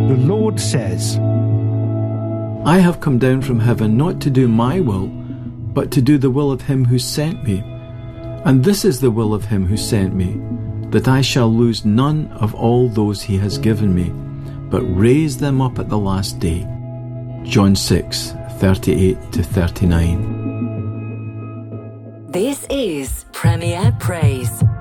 The Lord says, I have come down from heaven not to do my will, but to do the will of him who sent me. And this is the will of him who sent me, that I shall lose none of all those he has given me, but raise them up at the last day. John 6:38-39. This is Premier Praise.